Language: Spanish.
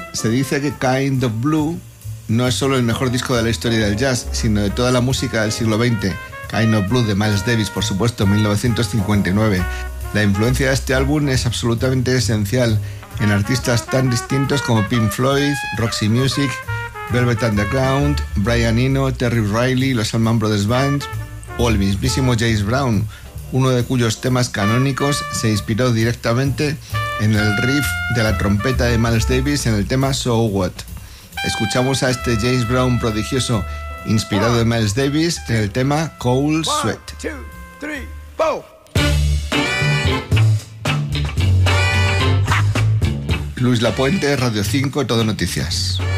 Se dice que Kind of Blue no es solo el mejor disco de la historia del jazz, sino de toda la música del siglo XX. Kind of Blue de Miles Davis, por supuesto, 1959. La influencia de este álbum es absolutamente esencial en artistas tan distintos como Pink Floyd, Roxy Music, Velvet Underground, Brian Eno, Terry Riley, los Allman Brothers Band o el mismísimo James Brown, uno de cuyos temas canónicos se inspiró directamente en el riff de la trompeta de Miles Davis en el tema So What. Escuchamos a este James Brown prodigioso inspirado en Miles Davis en el tema Cold Sweat. 1, 2, 3, 4. Luis Lapuente, Radio 5, Todo Noticias.